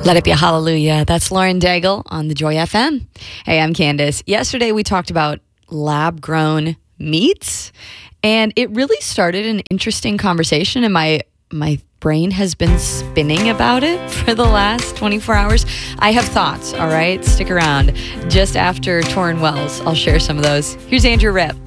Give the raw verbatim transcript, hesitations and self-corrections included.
Let it be a hallelujah. That's Lauren Daigle on the Joy F M. Hey, I'm Candace. Yesterday we talked about lab-grown meats, and it really started an interesting conversation, and my my brain has been spinning about it for the last twenty-four hours. I have thoughts, all right? Stick around. Just after Torrin Wells, I'll share some of those. Here's Andrew Ripp.